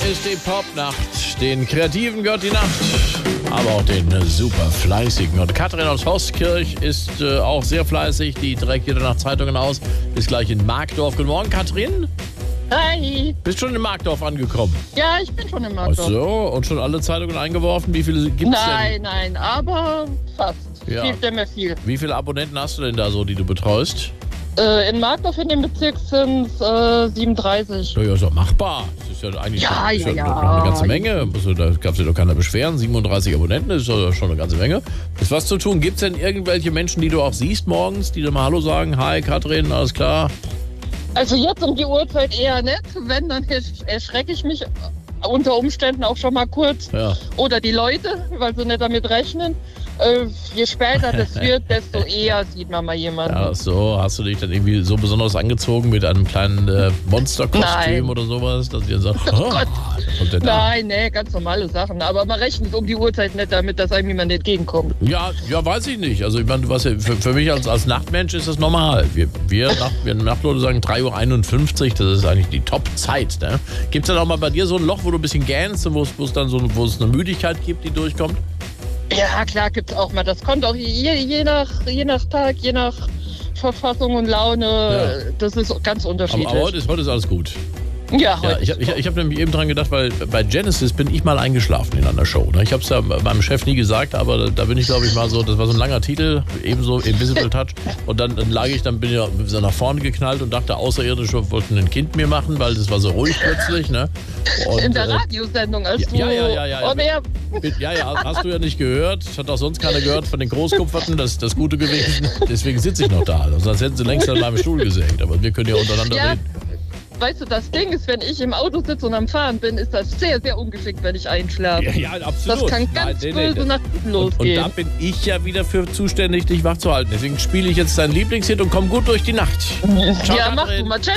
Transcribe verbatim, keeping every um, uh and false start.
ist die Popnacht. Den Kreativen gehört die Nacht, aber auch den äh, super Fleißigen. Und Katrin aus Horskirch ist äh, auch sehr fleißig. Die trägt jede Nacht Zeitungen aus. Ist gleich in Markdorf. Guten Morgen, Katrin. Hi. Bist schon in Markdorf angekommen? Ja, ich bin schon im Ach Markdorf. so, und schon alle Zeitungen eingeworfen? Wie viele gibt's Nein, denn? nein, aber fast. Ja. Fehlt denn mir viel. Wie viele Abonnenten hast du denn da so, die du betreust? Äh, in Markdorf in dem Bezirk sind es äh, siebenunddreißig. Ja, ja, ist doch machbar. Das ist ja eigentlich Ja, schon, ist ja, ja, ja. noch eine ganze Menge. Also, da gab sich doch keiner beschweren. siebenunddreißig Abonnenten ist doch schon eine ganze Menge. Ist was zu tun. Gibt es denn irgendwelche Menschen, die du auch siehst morgens, die dir mal Hallo sagen? Hi, Katrin, alles klar? Also jetzt um die Uhrzeit eher nicht. Wenn, dann ersch- erschrecke ich mich unter Umständen auch schon mal kurz. Ja. Oder die Leute, weil sie nicht damit rechnen. Äh, je später das wird, desto eher sieht man mal jemanden. Ja, so, hast du dich dann irgendwie so besonders angezogen mit einem kleinen äh, Monsterkostüm Nein. oder sowas, dass ich dann sage, Oh oh, Gott. kommt der da? Nein, nee, ganz normale Sachen. Aber man rechnet um die Uhrzeit nicht damit, dass einem jemand entgegenkommt. Ja, ja, weiß ich nicht. Also ich meine, du weißt ja, für, für mich als, als Nachtmensch ist das normal. Wir, wir, Nacht, wir Nachtleute sagen drei Uhr einundfünfzig, das ist eigentlich die Top-Zeit. Ne? Gibt es dann auch mal bei dir so ein Loch, wo du ein bisschen gähnst und wo es wo es dann so wo es eine Müdigkeit gibt, die durchkommt? Ja, klar gibt's auch mal. Das kommt auch je, je, nach, je nach Tag, je nach Verfassung und Laune. Ja. Das ist ganz Aber, unterschiedlich. aber heute, ist, heute ist alles gut. ja, Ja, heute. ich ich, ich habe nämlich eben dran gedacht, weil bei Genesis bin ich mal eingeschlafen in einer Show. Ne? Ich habe es ja meinem Chef nie gesagt, aber da, da bin ich, glaube ich, mal so, das war so ein langer Titel, ebenso Invisible Touch. Und dann, dann lag ich, dann bin ich so nach vorne geknallt und dachte, Außerirdische wollten ein Kind mir machen, weil das war so ruhig plötzlich. Ne? Und, In der äh, Radiosendung, als du ja, ja, ja, ja, ja. on air. Ja, ja, hast du ja nicht gehört. Hat auch sonst keiner gehört von den Großkupferten. Das ist das Gute gewesen. Deswegen sitze ich noch da. Sonst hätten sie längst an meinem Stuhl gesägt. Aber wir können ja untereinander Ja, reden. weißt du, das Ding ist, wenn ich im Auto sitze und am Fahren bin, ist das sehr, sehr ungeschickt, wenn ich einschlafe. Ja, ja, absolut. Das kann ganz Nein, nee, nee, böse das- nach hinten Und, und losgehen. da bin ich ja wieder für zuständig, dich wach zu halten. Deswegen spiele ich jetzt deinen Lieblingshit und komm gut durch die Nacht. Ciao, ja, mach Katrin. du mal. Ciao.